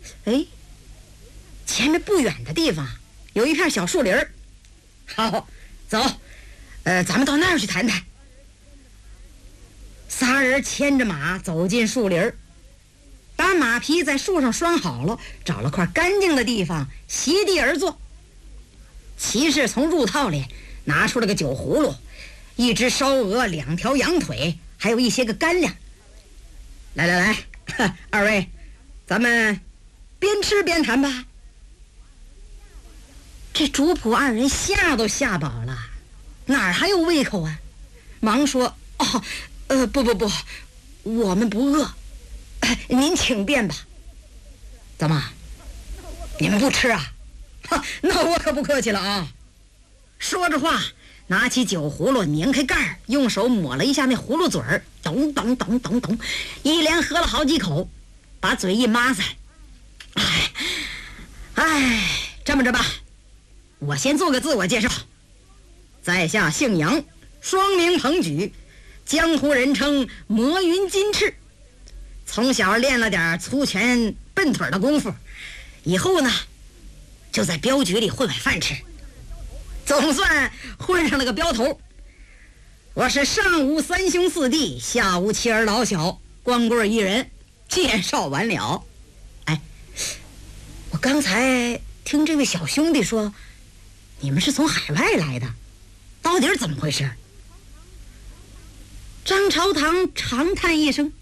哎，前面不远的地方有一片小树林儿。好，走，咱们到那儿去谈谈。仨人牵着马走进树林儿，把马匹在树上拴好了，找了块干净的地方席地而坐。骑士从入套里拿出了个酒葫芦，一只烧鹅，2条羊腿，还有一些个干粮。来，二位，咱们边吃边谈吧。这主仆2人吓都吓饱了，哪儿还有胃口啊？忙说：“不，我们不饿，您请便吧。”怎么，你们不吃啊？那我可不客气了啊！说着话，拿起酒葫芦，拧开盖儿，用手抹了一下那葫芦嘴儿，咚咚咚咚咚，一连喝了好几口，把嘴一抹塞。这么着吧，我先做个自我介绍。在下姓杨，双名彭举，江湖人称魔云金翅。从小练了点粗拳笨腿的功夫，以后呢就在镖局里混碗饭吃，总算混上了个镖头。我是上无3兄4弟，下无7儿老小，光棍一人，介绍完了。我刚才听这位小兄弟说你们是从海外来的，到底是怎么回事？张朝堂长叹一声：“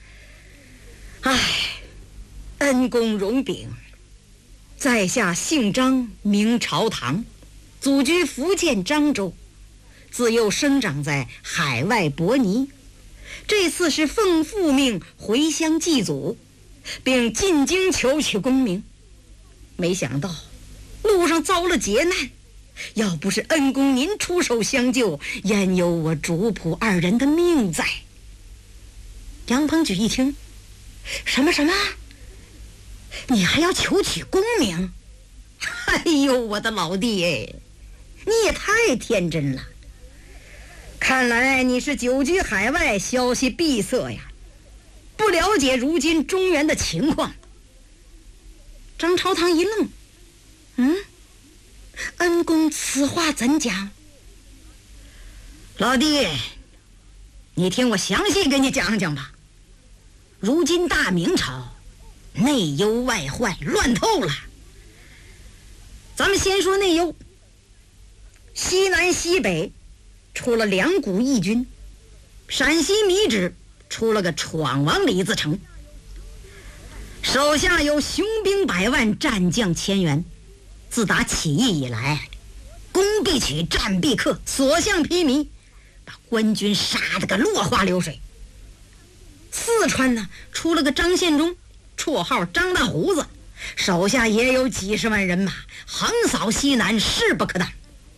恩公荣禀，在下姓张，名朝堂，祖居福建漳州，自幼生长在海外伯尼。这次是奉父命回乡祭祖，并进京求取功名。没想到路上遭了劫难，要不是恩公您出手相救，焉有我主仆2人的命在。”杨鹏举一听：“什么？你还要求取功名？哎呦，我的老弟哎，你也太天真了！看来你是久居海外，消息闭塞呀，不了解如今中原的情况。”张朝堂一愣：“恩公此话怎讲？”“老弟，你听我详细给你讲讲吧。如今大明朝内忧外患，乱透了。咱们先说内忧，西南西北出了2股义军，陕西米脂出了个闯王李自成，手下有雄兵100万，战将1000员。自打起义以来，攻必取，战必克，所向披靡，把官军杀得个落花流水。四川呢，出了个张献忠，绰号张大胡子，手下也有几10万人马，横扫西南，势不可挡。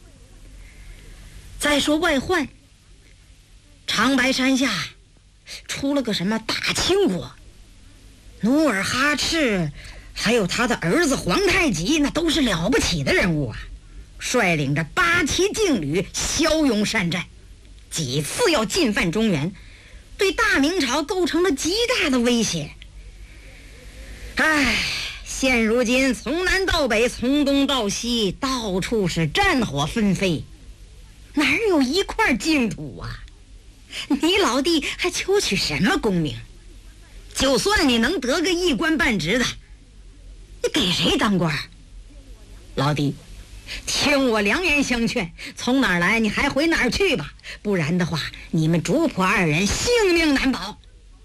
再说外患，长白山下出了个什么大清国，努尔哈赤还有他的儿子皇太极，那都是了不起的人物啊，率领着8旗劲旅骁勇善战，几次要进犯中原，对大明朝构成了极大的威胁。现如今从南到北，从东到西，到处是战火纷飞，哪有一块净土啊？你老弟还求取什么功名？就算你能得个一官半职的，你给谁当官？老弟，听我良言相劝，从哪儿来你还回哪儿去吧，不然的话你们主仆2人性命难保。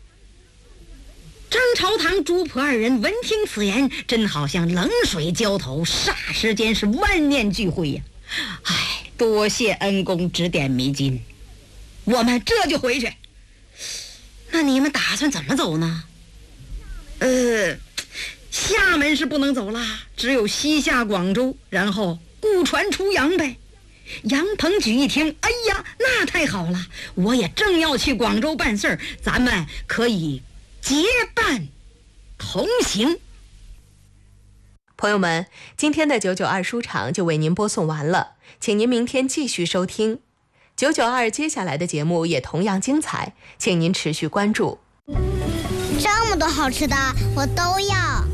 张朝堂主仆2人闻听此言，真好像冷水浇头，霎时间是万念俱灰呀。多谢恩公指点迷津，我们这就回去。那你们打算怎么走呢？厦门是不能走啦，只有西下广州，然后雇船出洋呗。杨鹏举一听，哎呀，那太好了，我也正要去广州办事儿，咱们可以结伴同行。 朋友们，今天的992书场就为您播送完了，请您明天继续收听992，接下来的节目也同样精彩，请您持续关注。 这么多好吃的我都要。